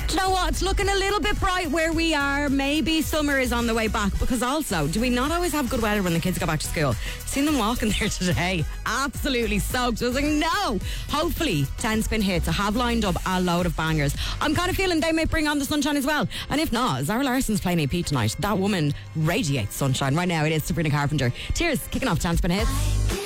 Do you know what? It's looking a little bit bright where we are. Maybe summer is on the way back, because also, do we not always have good weather when the kids go back to school? Seen them walking there today. Absolutely soaked. I was like, no. Hopefully, 10 spin hits. I have lined up a load of bangers. I'm kind of feeling they may bring on the sunshine as well. And if not, Zara Larson's playing AP tonight. That woman radiates sunshine. Right now, it is Sabrina Carpenter. Cheers. Kicking off 10 spin hits.